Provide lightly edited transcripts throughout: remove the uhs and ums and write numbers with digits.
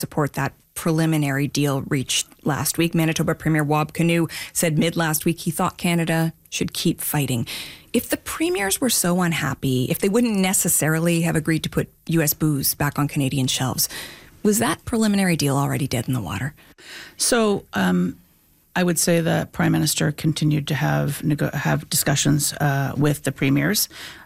support that preliminary deal reached last week. Manitoba Premier Wab Kinew said mid-last week he thought Canada should keep fighting. If the premiers were so unhappy, if they wouldn't necessarily have agreed to put U.S. booze back on Canadian shelves, was that preliminary deal already dead in the water? So I would say the Prime Minister continued to have discussions with the premiers.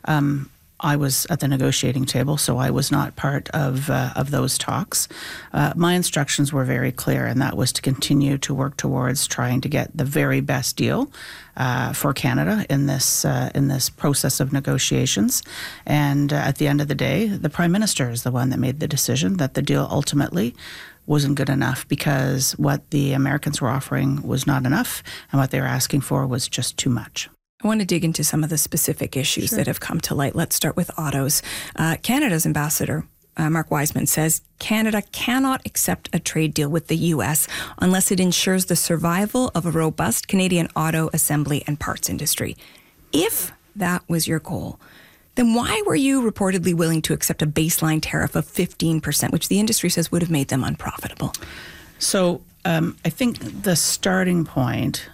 I was at the negotiating table, so I was not part of those talks. My instructions were very clear, and that was to continue to work towards trying to get the very best deal for Canada in this process of negotiations. And at the end of the day, the Prime Minister is the one that made the decision that the deal ultimately wasn't good enough because what the Americans were offering was not enough, and what they were asking for was just too much. I want to dig into some of the specific issues that have come to light. Let's start with autos. Canada's ambassador, Mark Wiseman, says Canada cannot accept a trade deal with the U.S. unless it ensures the survival of a robust Canadian auto assembly and parts industry. If that was your goal, then why were you reportedly willing to accept a baseline tariff of 15%, which the industry says would have made them unprofitable? So I think the starting point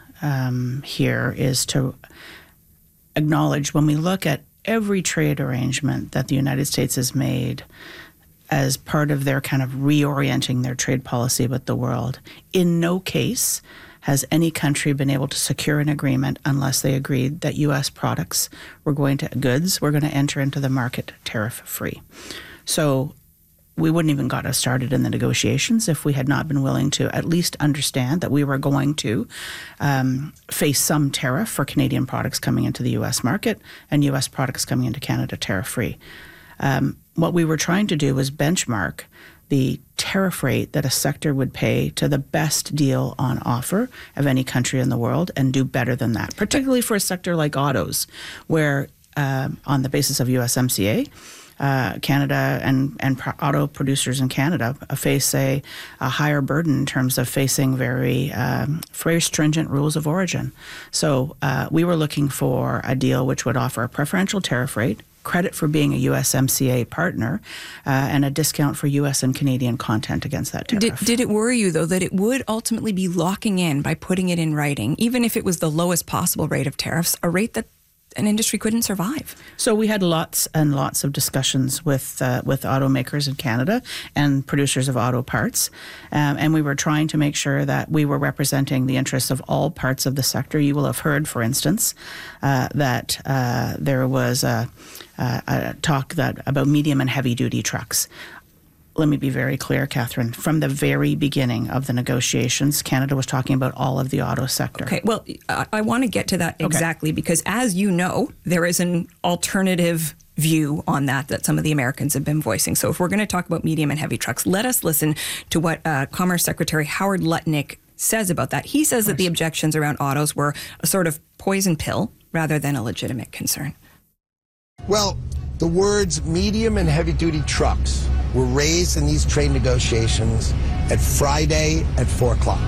here is to acknowledge when we look at every trade arrangement that the United States has made as part of their kind of reorienting their trade policy with the world, in no case has any country been able to secure an agreement unless they agreed that U.S. goods were going to enter into the market tariff-free. So we wouldn't even got us started in the negotiations if we had not been willing to at least understand that we were going to face some tariff for Canadian products coming into the U.S. market and U.S. products coming into Canada tariff-free. What we were trying to do was benchmark the tariff rate that a sector would pay to the best deal on offer of any country in the world and do better than that, particularly for a sector like autos, where on the basis of USMCA, Canada and auto producers in Canada face a higher burden in terms of facing very stringent rules of origin. So we were looking for a deal which would offer a preferential tariff rate, credit for being a USMCA partner, and a discount for U.S. and Canadian content against that tariff. Did it worry you, though, that it would ultimately be locking in by putting it in writing, even if it was the lowest possible rate of tariffs, a rate that an industry couldn't survive? So we had lots and lots of discussions with automakers in Canada and producers of auto parts, and we were trying to make sure that we were representing the interests of all parts of the sector. You will have heard, for instance, that there was a talk about medium and heavy duty trucks. Let me be very clear, Catherine. From the very beginning of the negotiations, Canada was talking about all of the auto sector. Okay, well, I want to get to that exactly because, as you know, there is an alternative view on that some of the Americans have been voicing. So if we're going to talk about medium and heavy trucks, let us listen to what Commerce Secretary Howard Lutnick says about that. He says that the objections around autos were a sort of poison pill rather than a legitimate concern. Well, the words medium and heavy duty trucks were raised in these trade negotiations at Friday at 4 o'clock.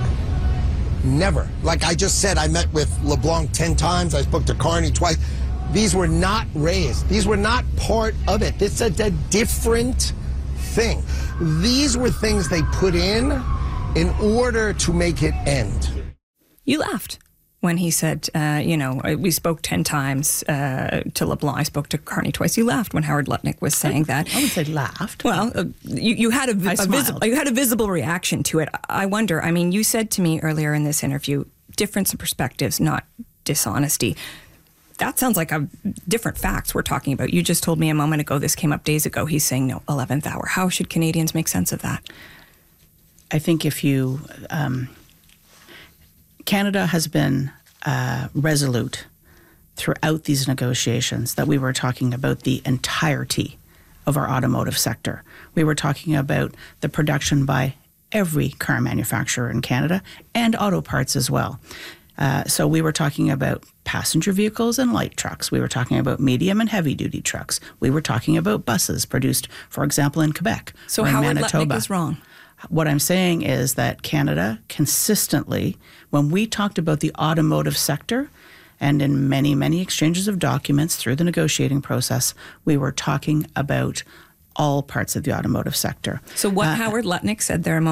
Never. Like I just said, I met with LeBlanc 10 times. I spoke to Carney twice. These were not raised. These were not part of it. This is a different thing. These were things they put in order to make it end. You laughed when he said, we spoke 10 times to LeBlanc. I spoke to Carney twice. You laughed when Howard Lutnick was saying that. I would say laughed. Well, you had a visible reaction to it. I wonder, you said to me earlier in this interview, difference of perspectives, not dishonesty. That sounds like different facts we're talking about. You just told me a moment ago, this came up days ago. He's saying, no, 11th hour. How should Canadians make sense of that? I think if you... Canada has been resolute throughout these negotiations that we were talking about the entirety of our automotive sector. We were talking about the production by every car manufacturer in Canada and auto parts as well. So we were talking about passenger vehicles and light trucks. We were talking about medium and heavy duty trucks. We were talking about buses produced, for example, in Quebec or in Howard Manitoba. Lutnick is wrong. What I'm saying is that Canada consistently, when we talked about the automotive sector, and in many, many exchanges of documents through the negotiating process, we were talking about all parts of the automotive sector. So what Howard Lutnick said there a moment